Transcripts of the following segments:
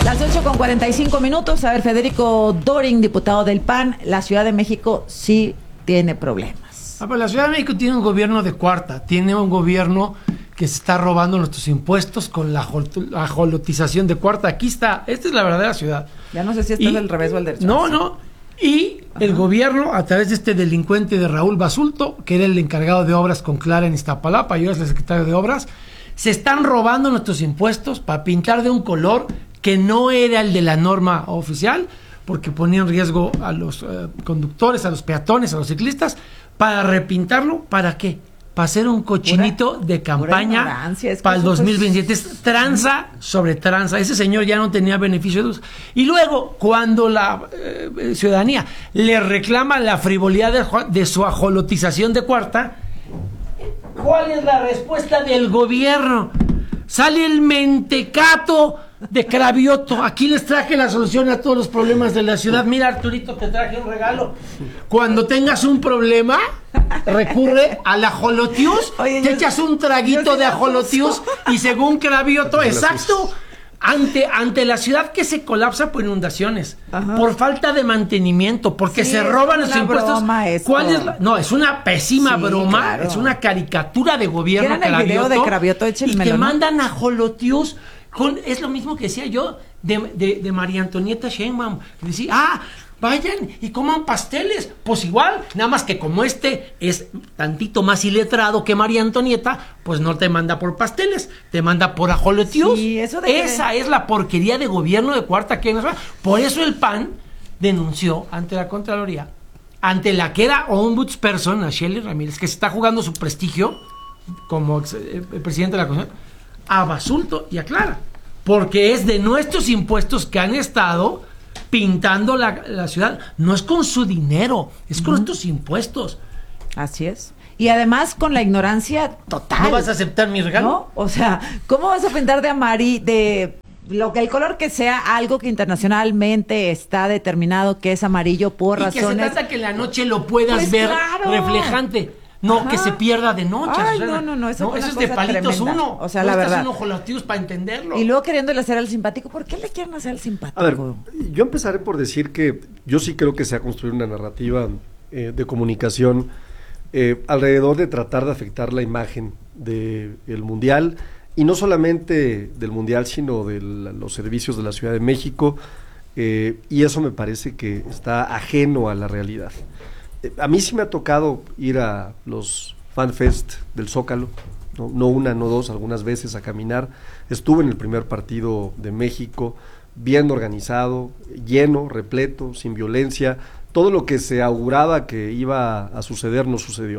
Las 8:45. A ver, Federico Doring, diputado del PAN, la Ciudad de México sí tiene problemas. Pues la Ciudad de México tiene un gobierno de cuarta, tiene un gobierno que se está robando nuestros impuestos con la ajolotización de cuarta. Aquí está, esta es la verdadera ciudad. Ya no sé si está del revés o el derecho. No. Y el gobierno, a través de este delincuente de Raúl Basulto, que era el encargado de obras con Clara en Iztapalapa, yo es el secretario de obras, se están robando nuestros impuestos para pintar de un color que no era el de la norma oficial, porque ponía en riesgo a los conductores, a los peatones, a los ciclistas, para repintarlo. ¿Para qué? Para hacer un cochinito de campaña para el 2027. Es tranza sobre tranza. Ese señor ya no tenía beneficio de uso. Y luego, cuando la ciudadanía le reclama la frivolidad de su ajolotización de cuarta, ¿cuál es la respuesta del gobierno? Sale el mentecato de Cravioto. Aquí les traje la solución a todos los problemas de la ciudad. Mira, Arturito, te traje un regalo. Cuando tengas un problema, recurre al ajolotius, te echas un traguito de ajolotius y según Cravioto, exacto, ante la ciudad que se colapsa por inundaciones, por falta de mantenimiento, porque se roban los impuestos. ¿Cuál es no, es una pésima broma, claro. Es una caricatura de gobierno. ¿Quieren el video de Cravioto? Y te mandan ajolotius. Es lo mismo que decía yo de María Antonieta Sheinbaum, que decía, vayan y coman pasteles. Pues igual, nada más que como es tantito más iletrado que María Antonieta, pues no te manda por pasteles, te manda por ajolotius. Sí, esa es la porquería de gobierno de cuarta que nos va. Por eso el PAN denunció ante la Contraloría, ante la que era ombudsperson, a Shelly Ramírez, que se está jugando su prestigio como presidente de la Comisión, a Basulto y a Clara, porque es de nuestros impuestos que han estado pintando la ciudad. No es con su dinero, es con nuestros impuestos. Así es. Y además con la ignorancia total. ¿No vas a aceptar mi regalo? ¿No? O sea, ¿cómo vas a pintar de amarillo, de lo que el color que sea, algo que internacionalmente está determinado que es amarillo por razones? Y que se trata que en la noche lo puedas ver reflejante. No, que se pierda de noche. Ay, no, eso es de palitos tremenda. Uno. O sea, la verdad. Uno ajolotius para entenderlo. Y luego queriéndole hacer al simpático. ¿Por qué le quieren hacer al simpático? A ver, yo empezaré por decir que yo sí creo que se ha construido una narrativa de comunicación alrededor de tratar de afectar la imagen del Mundial, y no solamente del Mundial, sino de los servicios de la Ciudad de México, y eso me parece que está ajeno a la realidad. A mí sí me ha tocado ir a los FanFest del Zócalo, no una, no dos, algunas veces a caminar. Estuve en el primer partido de México, bien organizado, lleno, repleto, sin violencia. Todo lo que se auguraba que iba a suceder no sucedió.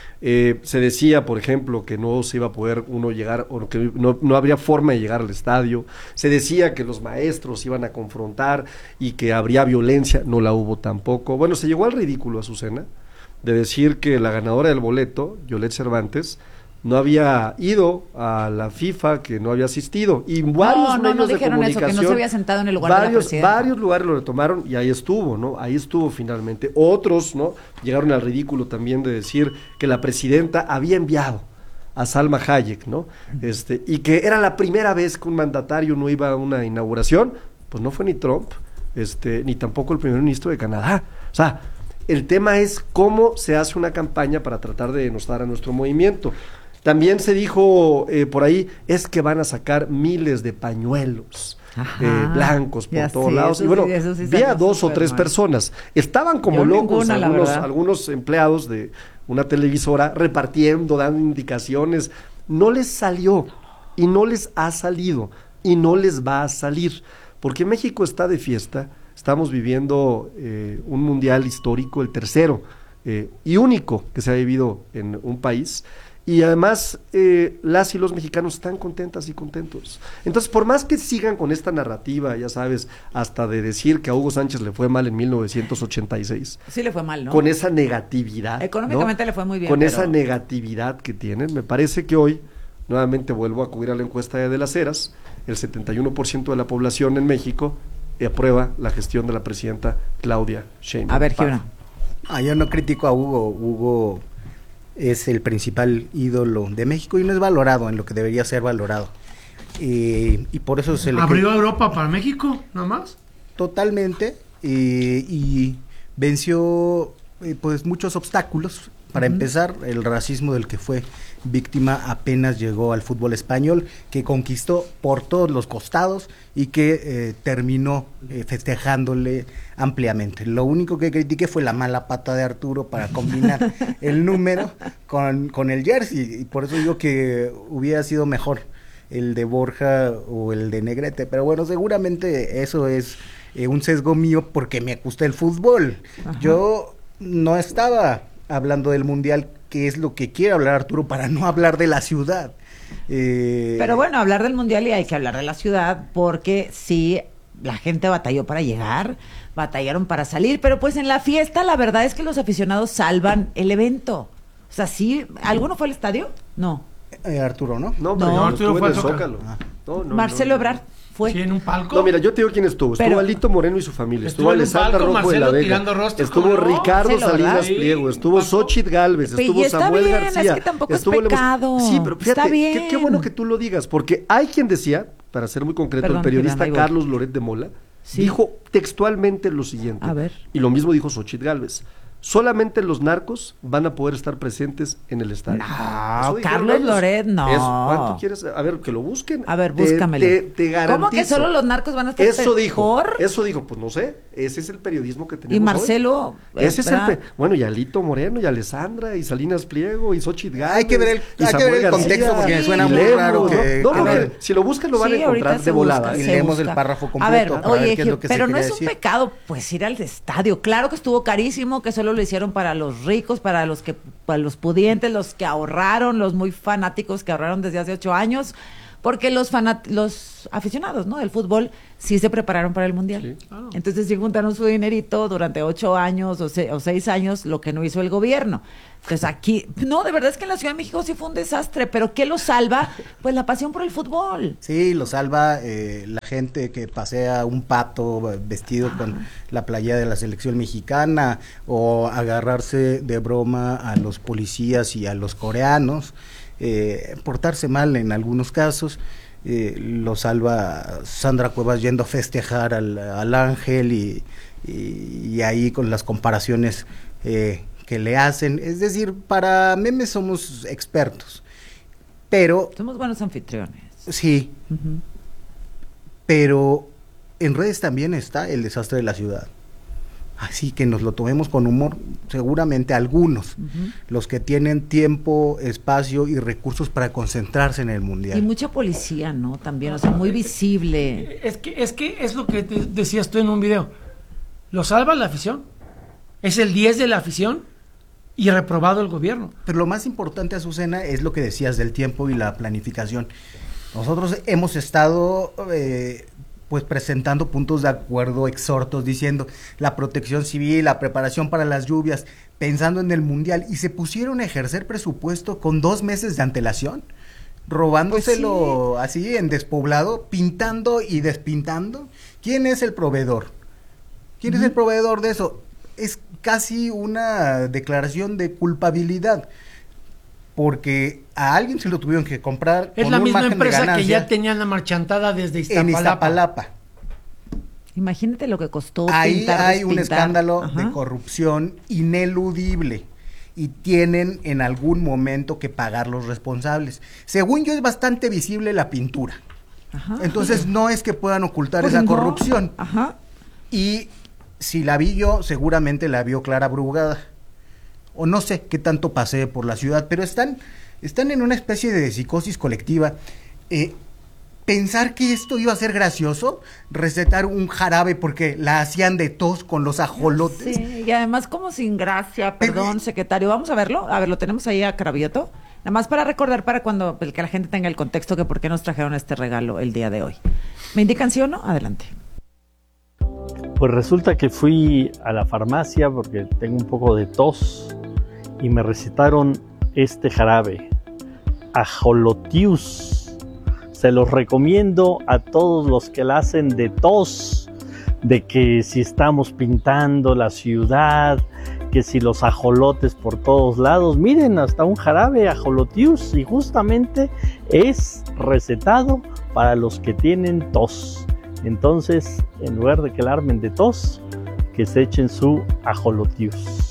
Se decía, por ejemplo, que no se iba a poder uno llegar, o que no habría forma de llegar al estadio. Se decía que los maestros iban a confrontar y que habría violencia, no la hubo tampoco. Bueno, se llegó al ridículo, Azucena, de decir que la ganadora del boleto, Yolette Cervantes, no había ido a la FIFA, que no había asistido, y varios medios de comunicación, eso, que no se había sentado en el lugar de la presidenta. Varios lugares lo retomaron y ahí estuvo, ¿no? Ahí estuvo finalmente. Otros, ¿no?, llegaron al ridículo también de decir que la presidenta había enviado a Salma Hayek, ¿no? Y que era la primera vez que un mandatario no iba a una inauguración. Pues no fue ni Trump, ni tampoco el primer ministro de Canadá. O sea, el tema es cómo se hace una campaña para tratar de denostar a nuestro movimiento. También se dijo por ahí, es que van a sacar miles de pañuelos blancos por todos lados. Y bueno, vi a 2 o 3 personas. Estaban como locos algunos empleados de una televisora repartiendo, dando indicaciones. No les salió, y no les ha salido, y no les va a salir, porque México está de fiesta. Estamos viviendo un mundial histórico, el tercero y único que se ha vivido en un país. Y además las y los mexicanos están contentas y contentos. Entonces, por más que sigan con esta narrativa, ya sabes, hasta de decir que a Hugo Sánchez le fue mal en 1986. Sí le fue mal, ¿no? Con esa negatividad. Económicamente, ¿no?, le fue muy bien. Con esa negatividad que tienen, me parece que hoy, nuevamente vuelvo a acudir a la encuesta de Las Heras, el 71% de la población en México aprueba la gestión de la presidenta Claudia Sheinbaum. A ver, Gibran. Yo no critico a Hugo. Hugo es el principal ídolo de México y no es valorado en lo que debería ser valorado. y por eso se le ¿Abrió Europa para México, nada más? totalmente, y venció pues muchos obstáculos. Para empezar, el racismo del que fue víctima apenas llegó al fútbol español, que conquistó por todos los costados y que terminó festejándole ampliamente. Lo único que critiqué fue la mala pata de Arturo para combinar el número con el jersey, y por eso digo que hubiera sido mejor el de Borja o el de Negrete, pero bueno, seguramente eso es un sesgo mío porque me gusta el fútbol. Ajá. Yo no estaba hablando del Mundial, que es lo que quiere hablar Arturo, para no hablar de la ciudad. Pero bueno, hablar del Mundial, y hay que hablar de la ciudad, porque sí, la gente batalló para llegar, batallaron para salir, pero pues en la fiesta la verdad es que los aficionados salvan el evento. O sea, sí, ¿alguno fue al estadio? No. Arturo, ¿no? No, pero No, Arturo fue en el al Zócalo. Zócalo. Marcelo Ebrard fue. Sí, en un palco. No, mira, yo te digo quién estuvo. Estuvo Pero- Alito Moreno y su familia. Estuvo Estuvo en un Alessandra palco, Rojo de la Marcelo Vega. tirando rostros, Estuvo ¿cómo no? Ricardo Marcelo, ¿verdad? Salinas Sí, Pliego. Estuvo palco. Xochitl Gálvez. Y Estuvo está Samuel bien, García. es que tampoco es estuvo Lemos- pecado. Sí, pero fíjate, Está bien. qué bueno que tú lo digas, porque hay quien decía, para ser muy concreto, Perdón, el periodista Iván, ahí voy. Carlos Loret de Mola, Sí. dijo textualmente lo siguiente. A ver. Y lo mismo dijo Xochitl Gálvez. Solamente los narcos van a poder estar presentes en el estadio. No, Eso dijeron Carlos ellos. Loret, no. ¿Cuánto quieres? A ver, que lo busquen. A ver, búscamelo. Te garantizo. ¿Cómo que solo los narcos van a estar Eso dijo. ¿Por? Eso dijo. Pues no sé. Ese es el periodismo que tenemos Y Marcelo, hoy. Ese es el ¿verdad? bueno, y Alito Moreno, y Alessandra, y Salinas Pliego, y Xochitl Gálvez. Hay que ver y hay que Samuel ver el García, contexto, porque Sí. suena y muy Lemos, raro ¿no? que... No, a porque ver, si lo buscan lo van a Sí, ahorita encontrar se de volada. busca, Y se leemos busca. el párrafo A completo ver, para oye, ver qué es lo que se pero no quería es un decir. pecado pues ir al estadio. Claro que estuvo carísimo, que solo lo hicieron para los ricos, para los pudientes, los que ahorraron, los muy fanáticos que ahorraron desde hace 8 años, porque los aficionados, ¿no?, del fútbol sí se prepararon para el Mundial. Sí, claro. Entonces sí juntaron su dinerito durante 8 años o 6 años, lo que no hizo el gobierno. Entonces aquí, no, de verdad es que en la Ciudad de México sí fue un desastre, pero ¿qué lo salva? Pues la pasión por el fútbol. Sí, lo salva la gente que pasea un pato vestido con la playera de la selección mexicana, o agarrarse de broma a los policías y a los coreanos, portarse mal en algunos casos. Lo salva Sandra Cuevas yendo a festejar al Ángel, y ahí con las comparaciones que le hacen. Es decir, para memes somos expertos, pero Somos buenos anfitriones. sí, Ujú. pero en redes también está el desastre de la ciudad. Así que nos lo tomemos con humor, seguramente algunos, los que tienen tiempo, espacio y recursos para concentrarse en el Y Mundial. mucha policía, ¿no? También, o sea, muy visible. Es que es lo que te decías tú en un video. Lo salva la afición. Es el 10 de la afición y reprobado el gobierno. Pero lo más importante, Azucena, es lo que decías del tiempo y la planificación. Nosotros hemos estado pues presentando puntos de acuerdo, exhortos, diciendo la protección civil, la preparación para las lluvias, pensando en el Mundial, y se pusieron a ejercer presupuesto con 2 meses de antelación, robándoselo así en despoblado, pintando y despintando. ¿Quién es el proveedor? ¿Quién es el proveedor de eso? Es casi una declaración de culpabilidad, porque a alguien se lo tuvieron que comprar Es con la un misma margen de empresa que ganancia ya tenían la marchantada desde en Iztapalapa. Iztapalapa. Imagínate lo que costó Ahí pintar, hay un despintar. escándalo Ajá. de corrupción ineludible, y tienen en algún momento que pagar los responsables. Según yo, es bastante visible la pintura. Ajá. Entonces no es que puedan ocultar Pues esa no. corrupción. Ajá. Y si la vi yo, seguramente la vio Clara Brugada. O no sé qué tanto pasé por la ciudad, pero están en una especie de psicosis colectiva. Pensar que esto iba a ser gracioso, recetar un jarabe porque la hacían de tos con los ajolotes. Sí, y además como sin gracia, perdón, secretario. Vamos a verlo. A ver, lo tenemos ahí a Cravioto. Nada más para recordar, para cuando que la gente tenga el contexto, que por qué nos trajeron este regalo el día de hoy. ¿Me indican sí o no? Adelante. Pues resulta que fui a la farmacia porque tengo un poco de tos y me recetaron este jarabe, Ajolotius. Se los recomiendo a todos los que la hacen de tos, de que si estamos pintando la ciudad, que si los ajolotes por todos lados, miren, hasta un jarabe Ajolotius, y justamente es recetado para los que tienen tos. Entonces, en lugar de que la armen de tos, que se echen su ajolotius.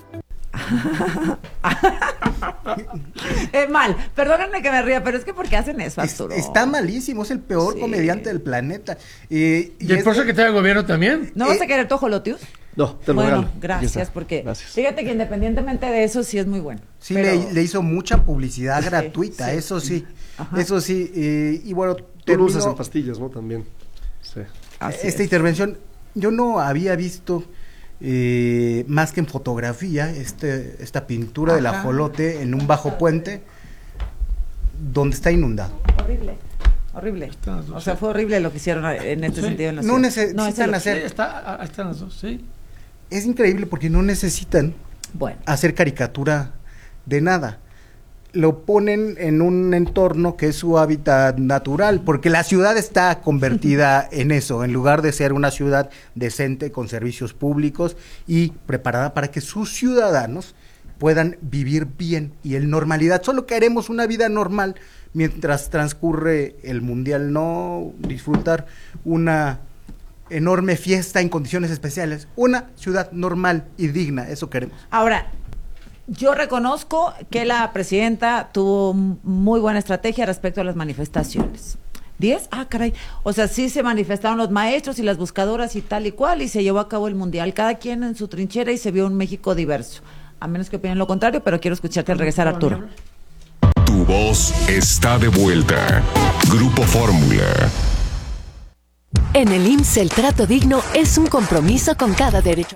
Mal, perdónenme que me ría, pero es que ¿por qué hacen eso, Arturo? Está malísimo, es el peor comediante del planeta. ¿Y el próximo secretario de gobierno también? ¿No vas a querer tu ajolotius? No, te lo regalo. Gracias, porque Gracias. fíjate que independientemente de eso, sí es muy bueno. Sí, pero... le hizo mucha publicidad gratuita, sí. eso sí. Ajá. Eso sí, y bueno, Tú lo usas en pastillas, ¿no? También. Sí. esta intervención, yo no había visto más que en fotografía esta pintura del ajolote en un bajo puente donde está inundado. Horrible. O sea, fue horrible lo que hicieron en este sentido en la No ciudad. necesitan hacer. Ahí están las dos, sí. Es increíble porque no necesitan hacer caricatura de nada. Lo ponen en un entorno que es su hábitat natural, porque la ciudad está convertida en eso, en lugar de ser una ciudad decente con servicios públicos y preparada para que sus ciudadanos puedan vivir bien y en normalidad. Solo queremos una vida normal mientras transcurre el mundial, no disfrutar una enorme fiesta en condiciones especiales, una ciudad normal y digna, eso queremos. Ahora, yo reconozco que la presidenta tuvo muy buena estrategia respecto a las manifestaciones. 10, caray, o sea, sí se manifestaron los maestros y las buscadoras y tal y cual, y se llevó a cabo el mundial, cada quien en su trinchera y se vio un México diverso, a menos que opinen lo contrario, pero quiero escucharte al regresar, Arturo. Tu voz está de vuelta. Grupo Fórmula. En el IMSS el trato digno es un compromiso con cada derecho.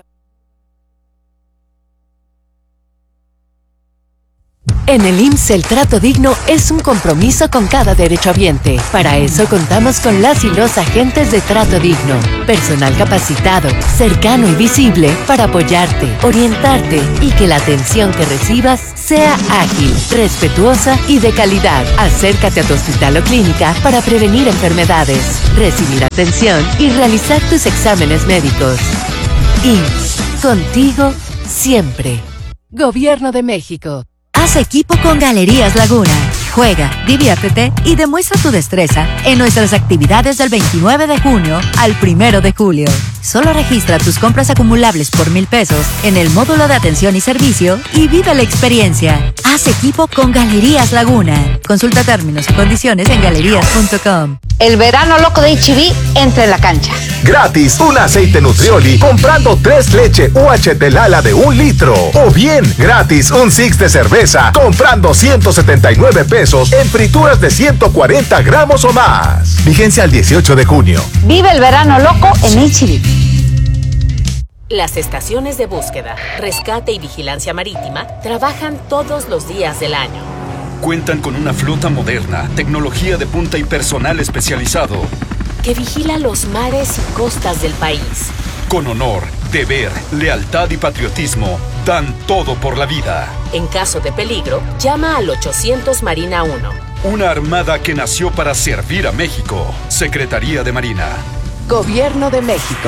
En el IMSS el trato digno es un compromiso con cada derechohabiente. Para eso contamos con las y los agentes de trato digno. Personal capacitado, cercano y visible para apoyarte, orientarte y que la atención que recibas sea ágil, respetuosa y de calidad. Acércate a tu hospital o clínica para prevenir enfermedades, recibir atención y realizar tus exámenes médicos. IMSS, contigo siempre. Gobierno de México. Haz equipo con Galerías Laguna. Juega, diviértete y demuestra tu destreza en nuestras actividades del 29 de junio al 1 de julio. Solo registra tus compras acumulables por 1,000 pesos en el módulo de atención y servicio y vive la experiencia. Haz equipo con Galerías Laguna. Consulta términos y condiciones en galerías.com. El verano loco de H-B entra en la cancha. Gratis, un aceite Nutrioli comprando 3 leche UHT Lala de 1 litro. O bien, gratis, un six de cerveza comprando 179 pesos en frituras de 140 gramos o más. Vigencia al 18 de junio. Vive el verano loco en H-B. Las estaciones de búsqueda, rescate y vigilancia marítima trabajan todos los días del año. Cuentan con una flota moderna, tecnología de punta y personal especializado que vigila los mares y costas del país. Con honor, deber, lealtad y patriotismo, dan todo por la vida. En caso de peligro, llama al 800 Marina 1. Una armada que nació para servir a México. Secretaría de Marina. Gobierno de México.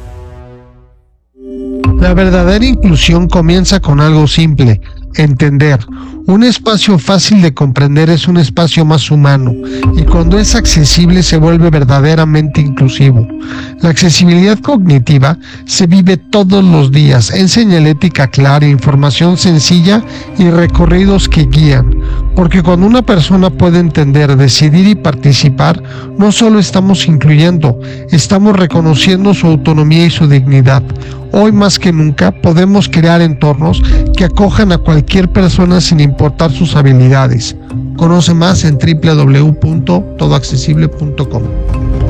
La verdadera inclusión comienza con algo simple: entender. Un espacio fácil de comprender es un espacio más humano, y cuando es accesible se vuelve verdaderamente inclusivo. La accesibilidad cognitiva se vive todos los días en señalética clara, información sencilla y recorridos que guían. Porque cuando una persona puede entender, decidir y participar, no solo estamos incluyendo, estamos reconociendo su autonomía y su dignidad. Hoy más que nunca podemos crear entornos que acojan a cualquier persona sin importar sus habilidades. Conoce más en www.todoaccesible.com.